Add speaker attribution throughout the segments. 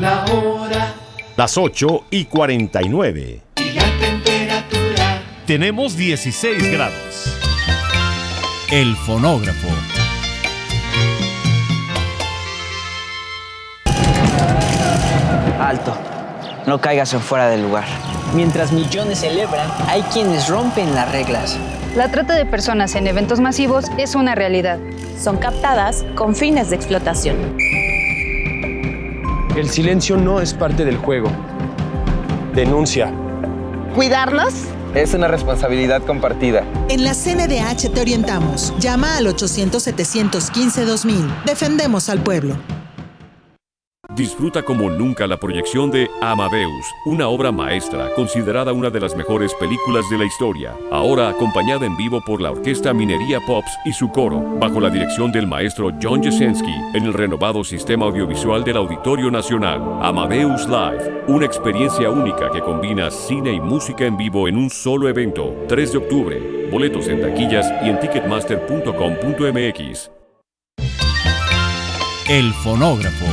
Speaker 1: la hora.
Speaker 2: Las 8:49.
Speaker 1: Y la temperatura.
Speaker 3: Tenemos 16 grados.
Speaker 4: El fonógrafo.
Speaker 5: Alto, no caigas en fuera del lugar. Mientras millones celebran, hay quienes rompen las reglas.
Speaker 6: La trata de personas en eventos masivos es una realidad.
Speaker 7: Son captadas con fines de explotación.
Speaker 8: El silencio no es parte del juego. Denuncia.
Speaker 9: ¿Cuidarlos?
Speaker 10: Es una responsabilidad compartida.
Speaker 11: En la CNDH te orientamos. Llama al 800-715-2000. Defendemos al pueblo.
Speaker 12: Disfruta como nunca la proyección de Amadeus, una obra maestra considerada una de las mejores películas de la historia, ahora acompañada en vivo por la Orquesta Minería Pops y su coro, bajo la dirección del maestro John Jasenski, en el renovado sistema audiovisual del Auditorio Nacional. Amadeus Live, una experiencia única que combina cine y música en vivo en un solo evento. 3 de octubre, boletos en taquillas y en ticketmaster.com.mx.
Speaker 4: El fonógrafo.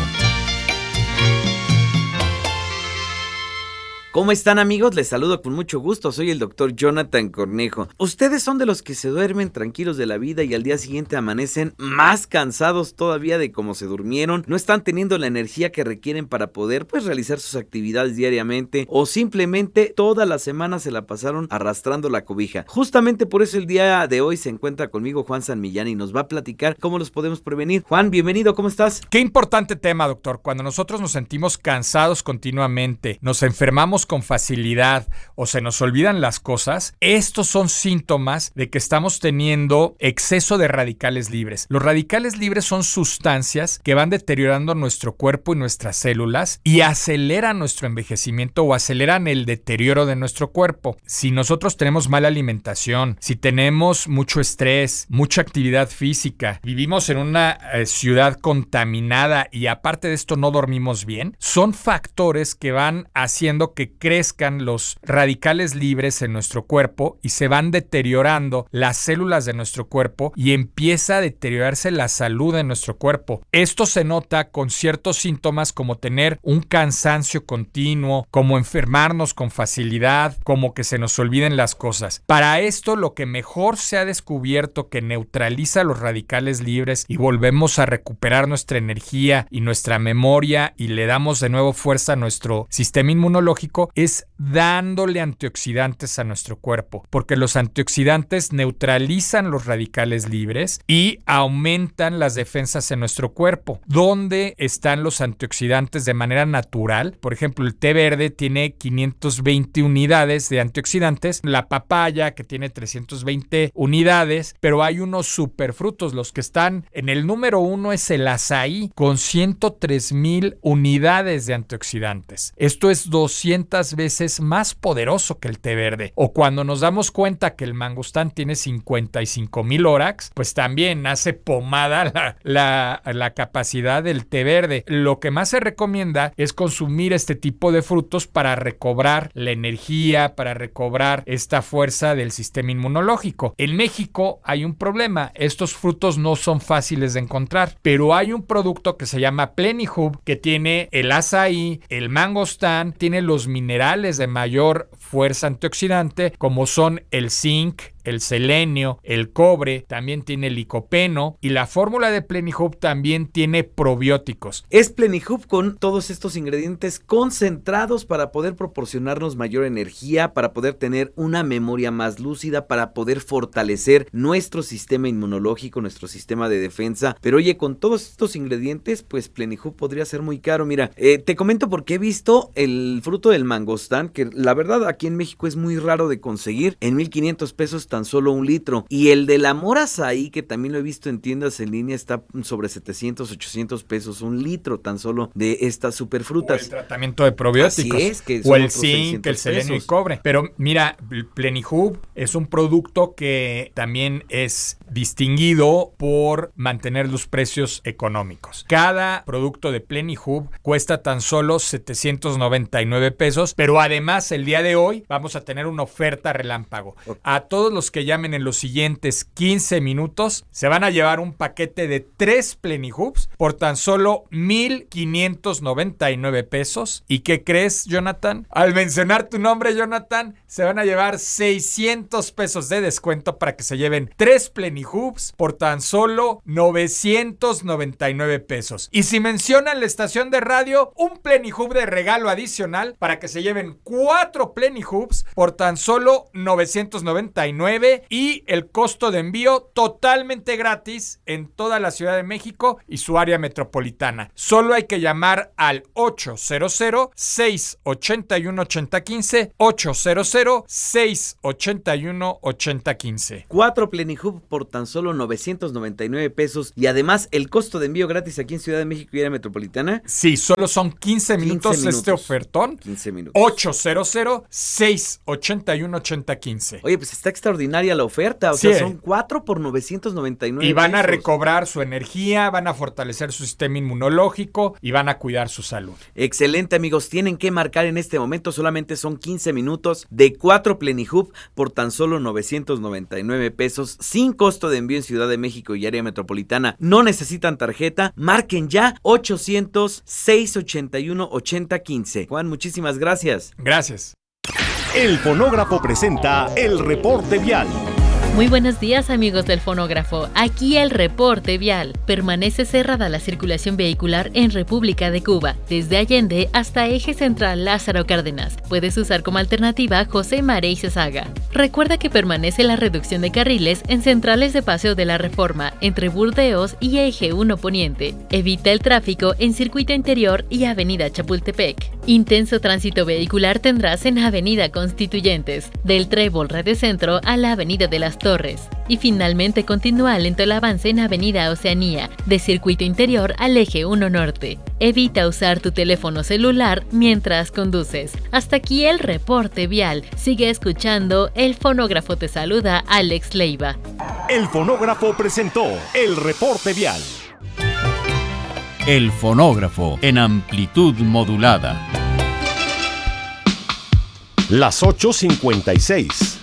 Speaker 13: ¿Cómo están, amigos? Les saludo con mucho gusto, soy el doctor Jonathan Cornejo. ¿Ustedes son de los que se duermen tranquilos de la vida y al día siguiente amanecen más cansados todavía de cómo se durmieron? ¿No están teniendo la energía que requieren para poder, realizar sus actividades diariamente? ¿O simplemente toda la semana se la pasaron arrastrando la cobija? Justamente por eso el día de hoy se encuentra conmigo Juan San Millán y nos va a platicar cómo los podemos prevenir. Juan, bienvenido, ¿cómo estás?
Speaker 14: Qué importante tema, doctor. Cuando nosotros nos sentimos cansados continuamente, nos enfermamos con facilidad o se nos olvidan las cosas, estos son síntomas de que estamos teniendo exceso de radicales libres. Los radicales libres son sustancias que van deteriorando nuestro cuerpo y nuestras células y aceleran nuestro envejecimiento o aceleran el deterioro de nuestro cuerpo. Si nosotros tenemos mala alimentación, si tenemos mucho estrés, mucha actividad física, vivimos en una ciudad contaminada y aparte de esto no dormimos bien, son factores que van haciendo que crezcan los radicales libres en nuestro cuerpo y se van deteriorando las células de nuestro cuerpo y empieza a deteriorarse la salud de nuestro cuerpo. Esto se nota con ciertos síntomas como tener un cansancio continuo, como enfermarnos con facilidad, como que se nos olviden las cosas. Para esto, lo que mejor se ha descubierto que neutraliza los radicales libres y volvemos a recuperar nuestra energía y nuestra memoria y le damos de nuevo fuerza a nuestro sistema inmunológico es dándole antioxidantes a nuestro cuerpo, porque los antioxidantes neutralizan los radicales libres y aumentan las defensas en nuestro cuerpo. ¿Dónde están los antioxidantes de manera natural? Por ejemplo, el té verde tiene 520 unidades de antioxidantes, la papaya que tiene 320 unidades, pero hay unos superfrutos, los que están en el número 1 es el azaí con 103,000 unidades de antioxidantes. Esto es 200 veces más poderoso que el té verde. O cuando nos damos cuenta que el mangostán tiene 55,000 ORACs, pues también hace pomada la capacidad del té verde. Lo que más se recomienda es consumir este tipo de frutos para recobrar la energía, para recobrar esta fuerza del sistema inmunológico. En México hay un problema. Estos frutos no son fáciles de encontrar, pero hay un producto que se llama Plenihub que tiene el azaí, el mangostán, tiene los minerales de mayor fuerza antioxidante como son el zinc, el selenio, el cobre, también tiene licopeno y la fórmula de Plenihub también tiene probióticos.
Speaker 13: Es Plenihub con todos estos ingredientes concentrados para poder proporcionarnos mayor energía, para poder tener una memoria más lúcida, para poder fortalecer nuestro sistema inmunológico, nuestro sistema de defensa. Pero oye, con todos estos ingredientes, pues Plenihub podría ser muy caro. Mira, te comento porque he visto el fruto del mangostán, que la verdad aquí en México es muy raro de conseguir, en 1,500 pesos tan solo 1 litro. Y el de la mora azaí, que también lo he visto en tiendas en línea, está sobre 700, 800 pesos 1 litro tan solo de estas superfrutas.
Speaker 14: O el tratamiento de probióticos.
Speaker 13: Así es, que
Speaker 14: o el zinc, el selenio y el cobre. Pero mira, Plenihub es un producto que también es distinguido por mantener los precios económicos. Cada producto de Plenihub cuesta tan solo 799 pesos, pero además el día de hoy hoy vamos a tener una oferta relámpago. A todos los que llamen en los siguientes 15 minutos se van a llevar un paquete de 3 Plenihubs por tan solo 1,599 pesos. ¿Y qué crees, Jonathan? Al mencionar tu nombre, Jonathan, se van a llevar 600 pesos de descuento para que se lleven 3 Plenihubs por tan solo 999 pesos. Y si mencionan la estación de radio, un Plenihub de regalo adicional para que se lleven 4 Plenihubs por tan solo 999 y el costo de envío totalmente gratis en toda la Ciudad de México y su área metropolitana. Solo hay que llamar al 800-681-8015, 800-681-8015.
Speaker 13: 4 Plenihub por tan solo 999 pesos y además el costo de envío gratis aquí en Ciudad de México y área metropolitana.
Speaker 14: Sí, solo son 15 minutos este ofertón.
Speaker 13: 15 minutos.
Speaker 14: 800-681-8015.
Speaker 13: Oye, pues está extraordinaria la oferta. O sea, son 4 por 999
Speaker 14: y van
Speaker 13: pesos.
Speaker 14: a recobrar su energía, van a fortalecer su sistema inmunológico y van a cuidar su salud.
Speaker 13: Excelente, amigos. Tienen que marcar en este momento. Solamente son 15 minutos de 4 Plenihub por tan solo 999 pesos sin costo de envío en Ciudad de México y área metropolitana. No necesitan tarjeta. Marquen ya 800-681-8015. Juan, muchísimas gracias.
Speaker 14: Gracias.
Speaker 2: El Fonógrafo presenta el reporte vial.
Speaker 9: Muy buenos días, amigos del Fonógrafo. Aquí el reporte vial. Permanece cerrada la circulación vehicular en República de Cuba, desde Allende hasta Eje Central Lázaro Cárdenas. Puedes usar como alternativa José María Izazaga. Recuerda que permanece la reducción de carriles en centrales de Paseo de la Reforma, entre Burdeos y Eje 1 Poniente. Evita el tráfico en Circuito Interior y Avenida Chapultepec. Intenso tránsito vehicular tendrás en Avenida Constituyentes, del Trébol Radiocentro a la Avenida de las Torres. Y finalmente continúa lento el avance en Avenida Oceanía, de Circuito Interior al Eje 1 Norte. Evita usar tu teléfono celular mientras conduces. Hasta aquí el reporte vial. Sigue escuchando, el Fonógrafo te saluda, Alex Leiva.
Speaker 2: El Fonógrafo presentó el reporte vial.
Speaker 4: El Fonógrafo en amplitud modulada.
Speaker 2: Las 8:56.